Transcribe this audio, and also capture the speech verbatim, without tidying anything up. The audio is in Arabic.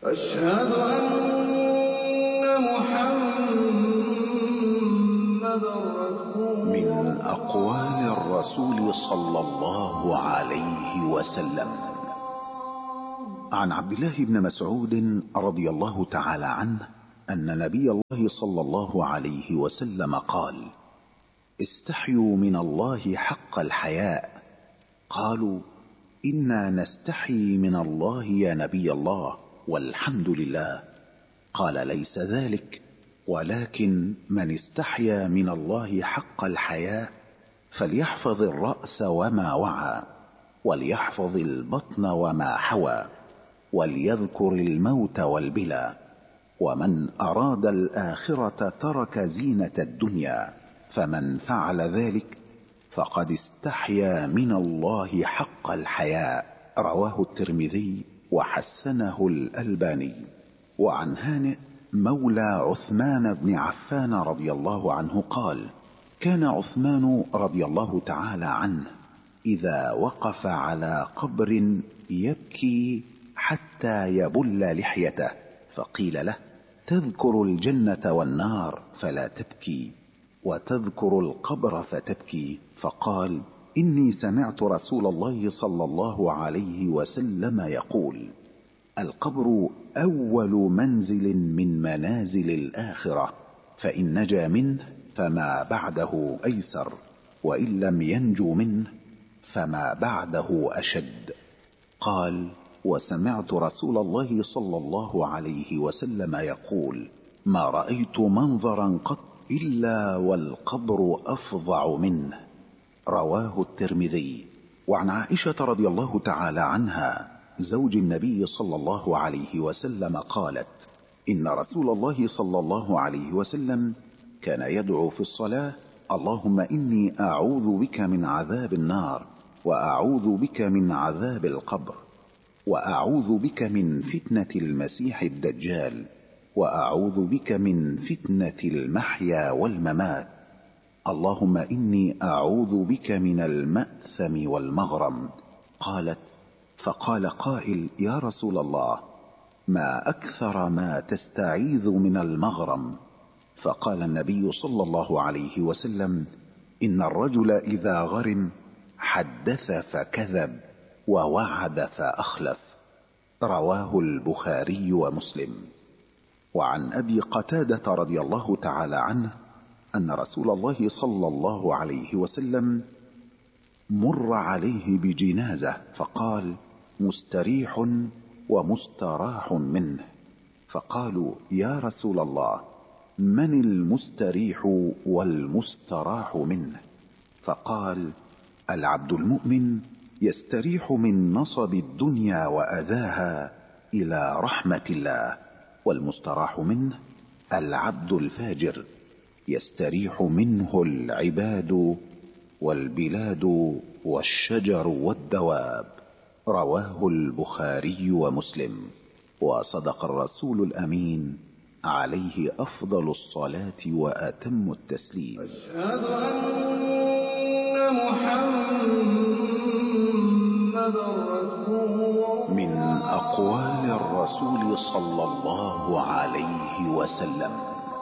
أشهد أن محمدًا رسول الله. من أقوال الرسول صلى الله عليه وسلم: عن عبد الله بن مسعود رضي الله تعالى عنه أن نبي الله صلى الله عليه وسلم قال: استحيوا من الله حق الحياء. قالوا: إنا نستحي من الله يا نبي الله، والحمد لله. قال: ليس ذلك، ولكن من استحيا من الله حق الحياء فليحفظ الرأس وما وعى، وليحفظ البطن وما حوى، وليذكر الموت والبلى. ومن أراد الآخرة ترك زينة الدنيا، فمن فعل ذلك فقد استحيا من الله حق الحياء. رواه الترمذي وحسنه الألباني. وعن هانئ مولى عثمان بن عفان رضي الله عنه قال: كان عثمان رضي الله تعالى عنه إذا وقف على قبر يبكي حتى يبل لحيته، فقيل له: تذكر الجنة والنار فلا تبكي، وتذكر القبر فتبكي؟ فقال: إني سمعت رسول الله صلى الله عليه وسلم يقول: القبر أول منزل من منازل الآخرة، فإن نجا منه فما بعده أيسر، وإن لم ينجو منه فما بعده أشد. قال: وسمعت رسول الله صلى الله عليه وسلم يقول: ما رأيت منظرا قط إلا والقبر أفظع منه. رواه الترمذي. وعن عائشة رضي الله تعالى عنها زوج النبي صلى الله عليه وسلم قالت: إن رسول الله صلى الله عليه وسلم كان يدعو في الصلاة: اللهم إني أعوذ بك من عذاب النار، وأعوذ بك من عذاب القبر، وأعوذ بك من فتنة المسيح الدجال، وأعوذ بك من فتنة المحيا والممات، اللهم إني أعوذ بك من المأثم والمغرم. قالت: فقال قائل: يا رسول الله، ما أكثر ما تستعيذ من المغرم؟ فقال النبي صلى الله عليه وسلم: إن الرجل إذا غرم حدث فكذب، ووعد فأخلف. رواه البخاري ومسلم. وعن أبي قتادة رضي الله تعالى عنه أن رسول الله صلى الله عليه وسلم مر عليه بجنازة فقال: مستريح ومستراح منه. فقالوا: يا رسول الله، من المستريح والمستراح منه؟ فقال: العبد المؤمن يستريح من نصب الدنيا وأذاها إلى رحمة الله، والمستراح منه العبد الفاجر يستريح منه العباد والبلاد والشجر والدواب. رواه البخاري ومسلم. وصدق الرسول الأمين عليه أفضل الصلاة وأتم التسليم. أشهد أن محمدًا رسول الله. من أقوال الرسول صلى الله عليه وسلم: